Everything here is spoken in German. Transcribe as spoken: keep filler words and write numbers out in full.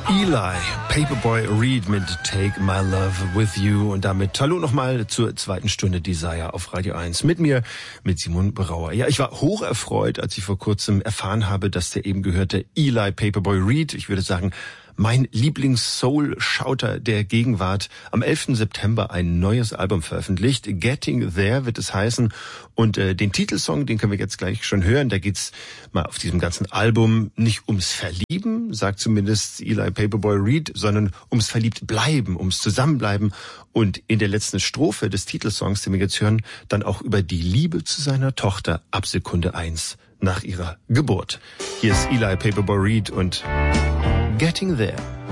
Eli, Paperboy Reed mit Take My Love With You und damit hallo nochmal zur zweiten Stunde Desire auf Radio eins mit mir, mit Simon Brauer. Ja, ich war hoch erfreut, als ich vor kurzem erfahren habe, dass der eben gehörte Eli Paperboy Reed, ich würde sagen, mein Lieblings-Soul-Shouter der Gegenwart, am elften September ein neues Album veröffentlicht. Getting There wird es heißen. Und äh, den Titelsong, den können wir jetzt gleich schon hören. Da geht's mal auf diesem ganzen Album nicht ums Verlieben, sagt zumindest Eli Paperboy Reed, sondern ums Verliebtbleiben, ums Zusammenbleiben. Und in der letzten Strophe des Titelsongs, den wir jetzt hören, dann auch über die Liebe zu seiner Tochter ab Sekunde eins nach ihrer Geburt. Hier ist Eli Paperboy Reed und Getting There.